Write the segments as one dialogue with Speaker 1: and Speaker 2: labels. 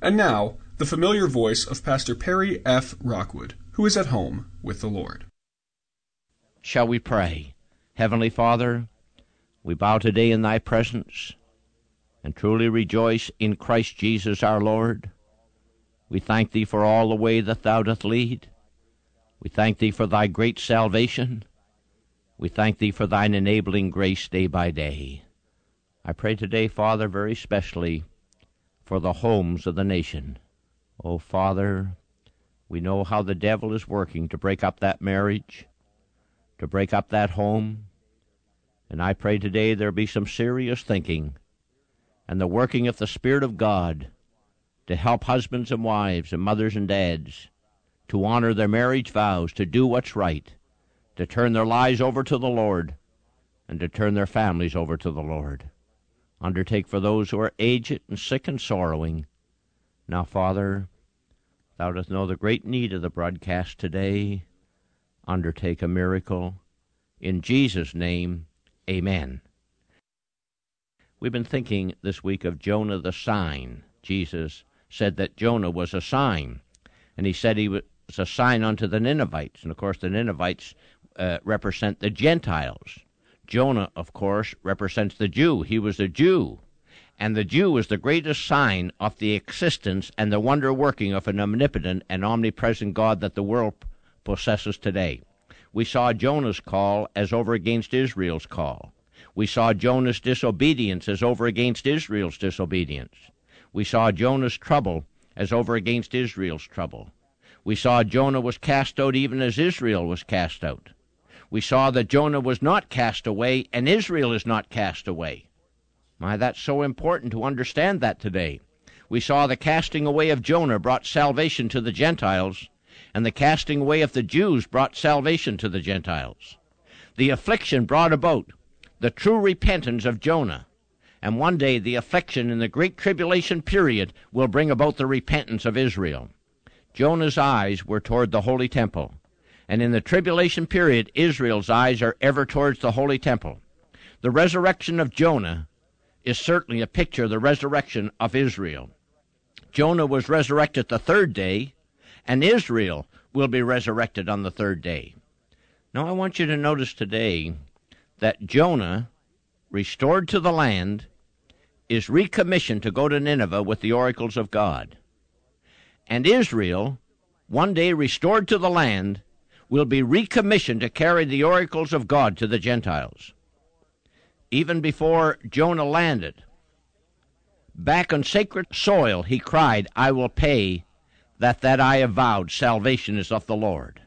Speaker 1: And now, the familiar voice of Pastor Perry F. Rockwood, who is at home with the Lord.
Speaker 2: Shall we pray? Heavenly Father, we bow today in thy presence and truly rejoice in Christ Jesus our Lord. We thank thee for all the way that thou doth lead. We thank thee for thy great salvation. We thank thee for thine enabling grace day by day. I pray today, Father, very specially for the homes of the nation. Oh, Father, we know how the devil is working to break up that marriage, to break up that home. And I pray today there be some serious thinking and the working of the Spirit of God to help husbands and wives and mothers and dads to honor their marriage vows, to do what's right, to turn their lives over to the Lord, and to turn their families over to the Lord. Undertake for those who are aged and sick and sorrowing. Now, Father, thou dost know the great need of the broadcast today. Undertake a miracle. In Jesus' name, amen. We've been thinking this week of Jonah the sign. Jesus said that Jonah was a sign, and he said he was a sign unto the Ninevites. And, of course, the Ninevites represent the Gentiles. Jonah, of course, represents the Jew. He was a Jew. And the Jew is the greatest sign of the existence and the wonder working of an omnipotent and omnipresent God that the world possesses today. We saw Jonah's call as over against Israel's call. We saw Jonah's disobedience as over against Israel's disobedience. We saw Jonah's trouble as over against Israel's trouble. We saw Jonah was cast out even as Israel was cast out. We saw that Jonah was not cast away, and Israel is not cast away. My, that's so important to understand that today. We saw the casting away of Jonah brought salvation to the Gentiles, and the casting away of the Jews brought salvation to the Gentiles. The affliction brought about the true repentance of Jonah, and one day the affliction in the great tribulation period will bring about the repentance of Israel. Jonah's eyes were toward the holy temple. And in the tribulation period, Israel's eyes are ever towards the holy temple. The resurrection of Jonah is certainly a picture of the resurrection of Israel. Jonah was resurrected the third day, and Israel will be resurrected on the third day. Now I want you to notice today that Jonah, restored to the land, is recommissioned to go to Nineveh with the oracles of God. And Israel, one day restored to the land, will be recommissioned to carry the oracles of God to the Gentiles. Even before Jonah landed, back on sacred soil, he cried, I will pay that I have vowed. Salvation is of the Lord.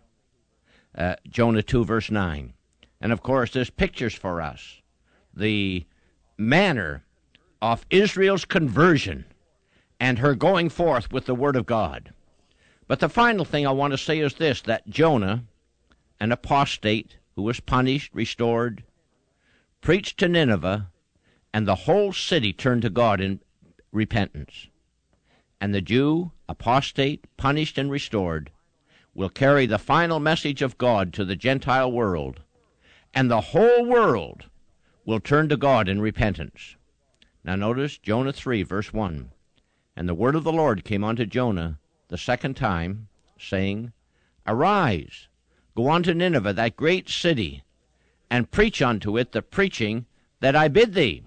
Speaker 2: Jonah 2, verse 9. And, of course, there's pictures for us. The manner of Israel's conversion and her going forth with the Word of God. But the final thing I want to say is this, that Jonah, an apostate who was punished, restored, preached to Nineveh, and the whole city turned to God in repentance. And the Jew, apostate, punished and restored, will carry the final message of God to the Gentile world, and the whole world will turn to God in repentance. Now notice Jonah 3, verse 1. And the word of the Lord came unto Jonah the second time, saying, Arise, go unto Nineveh, that great city, and preach unto it the preaching that I bid thee.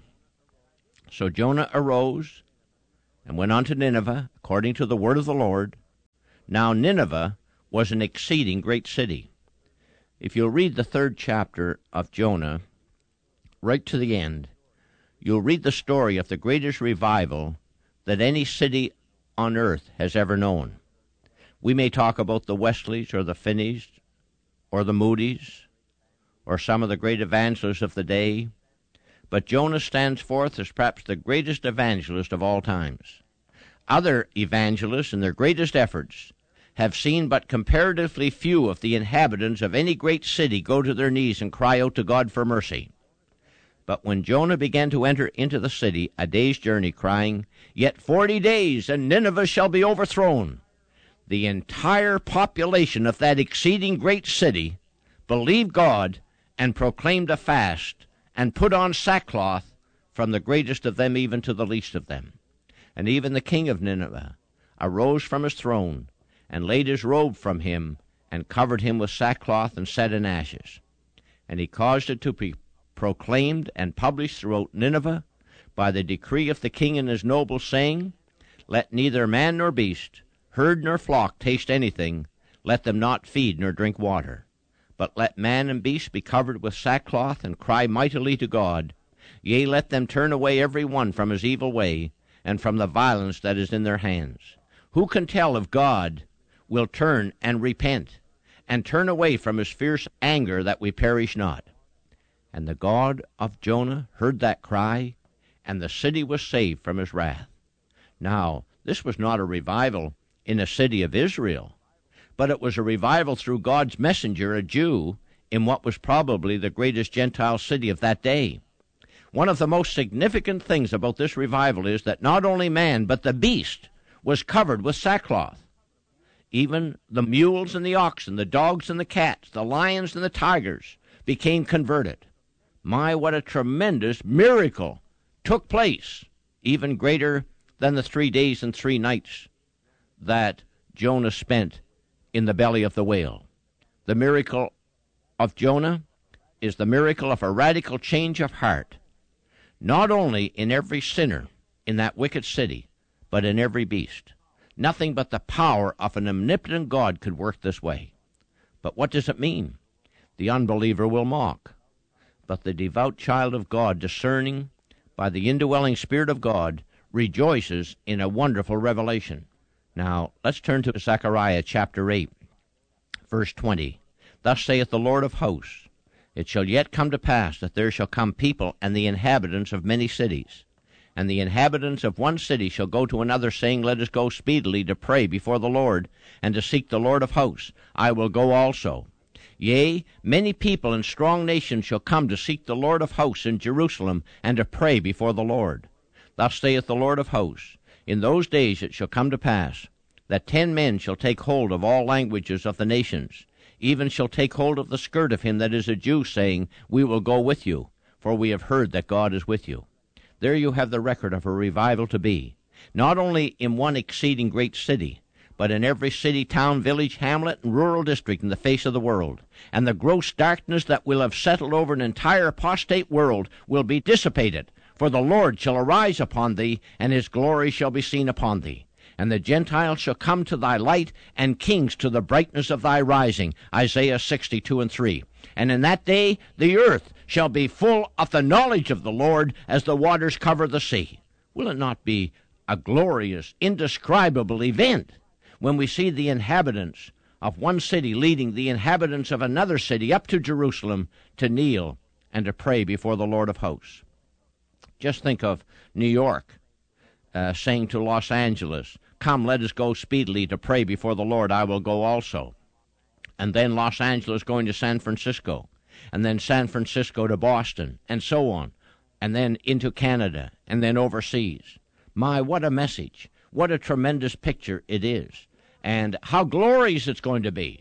Speaker 2: So Jonah arose and went unto Nineveh, according to the word of the Lord. Now Nineveh was an exceeding great city. If you'll read the 3rd chapter of Jonah, right to the end, you'll read the story of the greatest revival that any city on earth has ever known. We may talk about the Wesleys or the Finneys or the Moody's or some of the great evangelists of the day, but Jonah stands forth as perhaps the greatest evangelist of all times. Other evangelists in their greatest efforts have seen but comparatively few of the inhabitants of any great city go to their knees and cry out to God for mercy. But when Jonah began to enter into the city, a day's journey, crying, Yet 40 days, and Nineveh shall be overthrown, the entire population of that exceeding great city believed God and proclaimed a fast and put on sackcloth, from the greatest of them even to the least of them. And even the king of Nineveh, arose from his throne, and laid his robe from him, and covered him with sackcloth, and set in ashes. And he caused it to be proclaimed and published throughout Nineveh by the decree of the king and his nobles, saying, Let neither man nor beast, herd nor flock taste anything, let them not feed nor drink water. But let man and beast be covered with sackcloth, and cry mightily to God. Yea, let them turn away every one from his evil way, and from the violence that is in their hands. Who can tell if God will turn and repent, and turn away from his fierce anger, that we perish not? And the God of Jonah heard that cry, and the city was saved from his wrath. Now, this was not a revival in a city of Israel, but it was a revival through God's messenger, a Jew, in what was probably the greatest Gentile city of that day. One of the most significant things about this revival is that not only man, but the beast was covered with sackcloth. Even the mules and the oxen, the dogs and the cats, the lions and the tigers became converted. My, what a tremendous miracle took place, even greater than the 3 days and 3 nights that Jonah spent in the belly of the whale. The miracle of Jonah is the miracle of a radical change of heart, not only in every sinner in that wicked city, but in every beast. Nothing but the power of an omnipotent God could work this way. But what does it mean? The unbeliever will mock, but the devout child of God, discerning by the indwelling Spirit of God, rejoices in a wonderful revelation. Now, let's turn to Zechariah chapter 8, verse 20. Thus saith the Lord of hosts, It shall yet come to pass that there shall come people and the inhabitants of many cities. And the inhabitants of one city shall go to another, saying, Let us go speedily to pray before the Lord, and to seek the Lord of hosts. I will go also. Yea, many people and strong nations shall come to seek the Lord of hosts in Jerusalem, and to pray before the Lord. Thus saith the Lord of hosts, In those days it shall come to pass, that 10 men shall take hold of all languages of the nations, even shall take hold of the skirt of him that is a Jew, saying, We will go with you, for we have heard that God is with you. There you have the record of a revival to be, not only in one exceeding great city, but in every city, town, village, hamlet, and rural district in the face of the world. And the gross darkness that will have settled over an entire apostate world will be dissipated, for the Lord shall arise upon thee, and his glory shall be seen upon thee. And the Gentiles shall come to thy light, and kings to the brightness of thy rising. Isaiah 62:3. And in that day the earth shall be full of the knowledge of the Lord, as the waters cover the sea. Will it not be a glorious, indescribable event when we see the inhabitants of one city leading the inhabitants of another city up to Jerusalem to kneel and to pray before the Lord of hosts? Just think of New York saying to Los Angeles, Come, let us go speedily to pray before the Lord, I will go also. And then Los Angeles going to San Francisco, and then San Francisco to Boston, and so on, and then into Canada, and then overseas. My, what a message. What a tremendous picture it is. And how glorious it's going to be.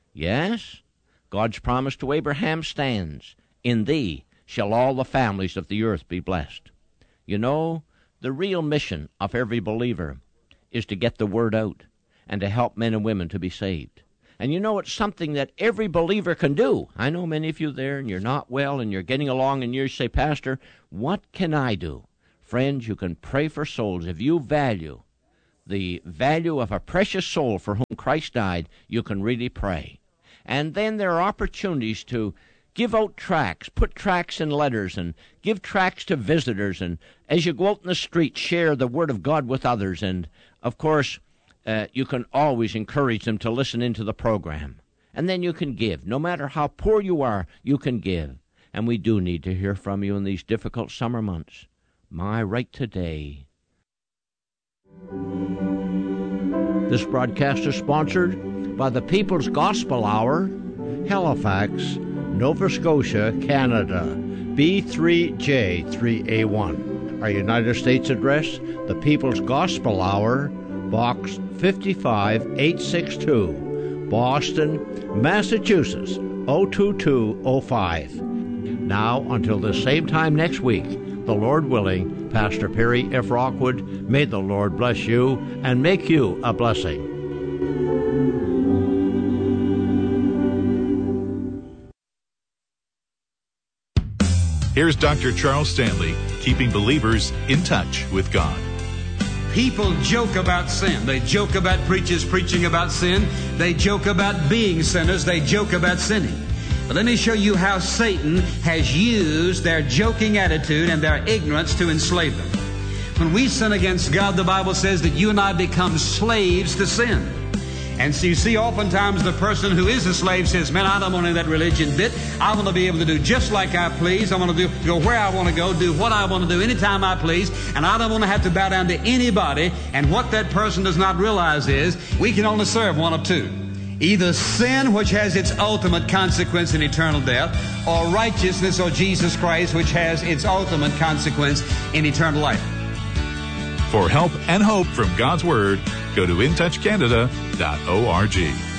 Speaker 2: Yes, God's promise to Abraham stands. In thee shall all the families of the earth be blessed. You know, the real mission of every believer is to get the word out and to help men and women to be saved. And you know, it's something that every believer can do. I know many of you there, and you're not well, and you're getting along, and you say, Pastor, what can I do? Friends, you can pray for souls. If you value the value of a precious soul for whom Christ died, you can really pray. And then there are opportunities to give out tracts, put tracts in letters, and give tracts to visitors. And as you go out in the street, share the Word of God with others. And, of course, you can always encourage them to listen into the program. And then you can give. No matter how poor you are, you can give. And we do need to hear from you in these difficult summer months. My, right today. This broadcast is sponsored by the People's Gospel Hour, Halifax, Nova Scotia, Canada, B3J3A1. Our United States address, the People's Gospel Hour, Box 55862, Boston, Massachusetts, 02205. Now, until the same time next week, The Lord willing, Pastor Perry F. Rockwood, may the Lord bless you and make you a blessing.
Speaker 3: Here's Dr. Charles Stanley, keeping believers in touch with God.
Speaker 4: People joke about sin. They joke about preachers preaching about sin. They joke about being sinners. They joke about sinning. But let me show you how Satan has used their joking attitude and their ignorance to enslave them. When we sin against God, the Bible says that you and I become slaves to sin. And so you see, oftentimes the person who is a slave says, man, I don't want any of that religion bit. I want to be able to do just like I please. I want to go where I want to go, do what I want to do anytime I please. And I don't want to have to bow down to anybody. And what that person does not realize is we can only serve one of two. Either sin, which has its ultimate consequence in eternal death, or righteousness, or Jesus Christ, which has its ultimate consequence in eternal life.
Speaker 3: For help and hope from God's Word, go to intouchcanada.org.